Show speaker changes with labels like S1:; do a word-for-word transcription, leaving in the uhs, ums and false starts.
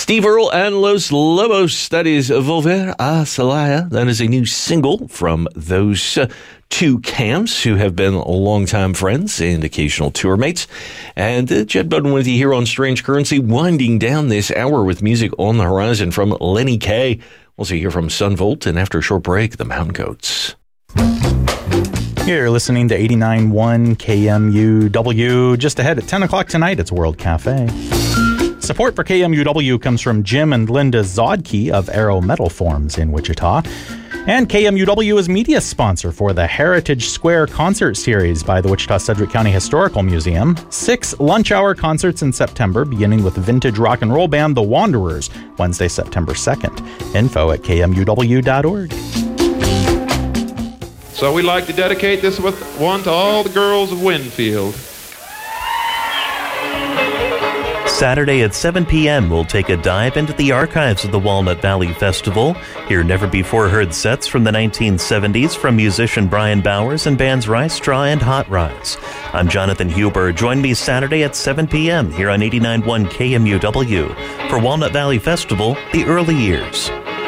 S1: Steve Earle and Los Lobos, that is Volver a Celaya. That is a new single from those uh, two camps who have been longtime friends and occasional tour mates. And uh, Jed Budden with you here on Strange Currency, winding down this hour with music on the horizon from Lenny Kaye. We'll see here from Sunvolt, and after a short break, the Mountain Goats.
S2: You're listening to eighty-nine point one K M U W. Just ahead at ten o'clock tonight, it's World Cafe. Support for K M U W comes from Jim and Linda Zodke of Aero Metal Forms in Wichita. And K M U W is media sponsor for the Heritage Square Concert Series by the Wichita-Sedgwick County Historical Museum. Six lunch hour concerts in September, beginning with vintage rock and roll band The Wanderers, Wednesday, September second. Info at K M U W dot org.
S3: So we'd like to dedicate this with one to all the girls of Winfield.
S4: Saturday at seven p.m., we'll take a dive into the archives of the Walnut Valley Festival. Hear never-before-heard sets from the nineteen seventies from musician Brian Bowers and bands Rice Straw and Hot Rods. I'm Jonathan Huber. Join me Saturday at seven p.m. here on eighty-nine point one K M U W for Walnut Valley Festival, The Early Years.